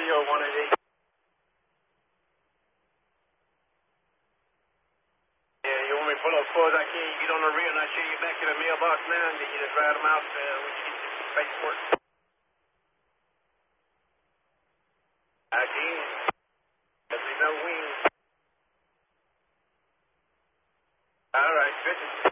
or 188. Yeah, you want me to pull up as far as I can? You get on the rear and I'll show you back to the mailbox now, and then you just ride them out when you get your paperwork. I can. There'll be no wind. All right, good.